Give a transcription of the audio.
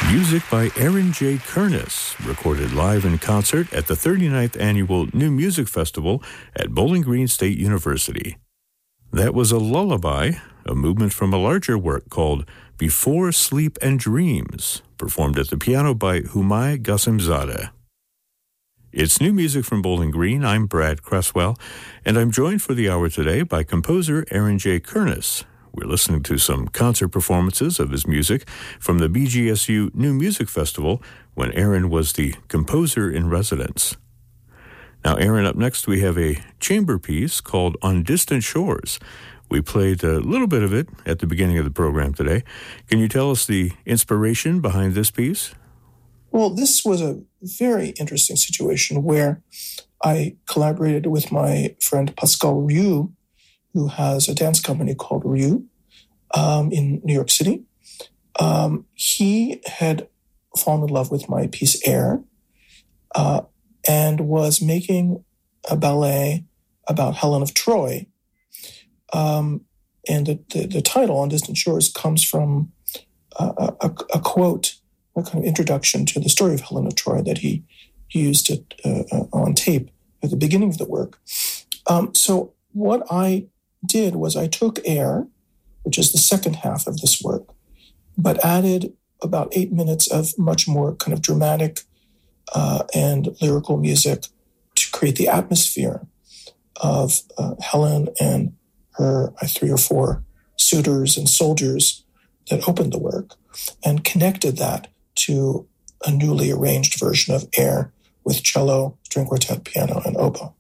Music by Aaron J. Kernis, recorded live in concert at the 39th Annual New Music Festival at Bowling Green State University. That was a lullaby, a movement from a larger work called Before Sleep and Dreams, performed at the piano by Humay Gassimzadeh. It's New Music from Bowling Green. I'm Brad Cresswell, and I'm joined for the hour today by composer Aaron J. Kernis. We're listening to some concert performances of his music from the BGSU New Music Festival when Aaron was the composer in residence. Now, Aaron, up next we have a chamber piece called On Distant Shores. We played a little bit of it at the beginning of the program today. Can you tell us the inspiration behind this piece? Well, this was a very interesting situation where I collaborated with my friend Pascal Ryu, who has a dance company called Ryu in New York City. He had fallen in love with my piece Air and was making a ballet about Helen of Troy. And the title, On Distant Shores, comes from a quote, a kind of introduction to the story of Helen of Troy that he used it on tape at the beginning of the work. So what I did was I took Air, which is the second half of this work, but added about 8 minutes of much more kind of dramatic and lyrical music to create the atmosphere of Helen and her 3 or 4 suitors and soldiers that opened the work, and connected that to a newly arranged version of Air with cello, string quartet, piano, and oboe.